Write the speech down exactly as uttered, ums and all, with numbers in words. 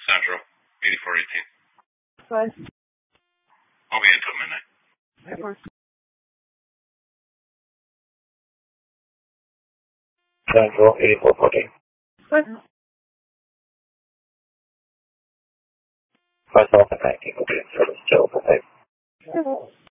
Central, eighty-four eighteen. Five. I'll be until midnight. Of course. Central, eighty-four fourteen. Five. Five Alpha nineteen, complete service, Joe, five.